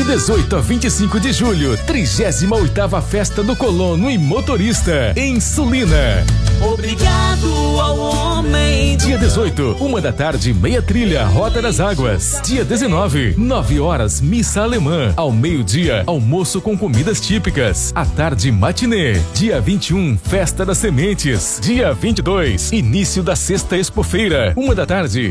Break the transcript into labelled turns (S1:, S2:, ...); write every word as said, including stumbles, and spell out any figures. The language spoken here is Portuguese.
S1: De dezoito a vinte e cinco de julho, trigésima oitava Festa do Colono e Motorista, em Sulina.
S2: Obrigado ao homem.
S1: Dia dezoito, uma da tarde, meia trilha, Rota das Águas. Dia dezenove, nove horas, missa alemã. Ao meio-dia, almoço com comidas típicas. À tarde, matinê. Dia vinte e um, Festa das Sementes. Dia vinte e dois, início da Sexta Expofeira. Uma da tarde,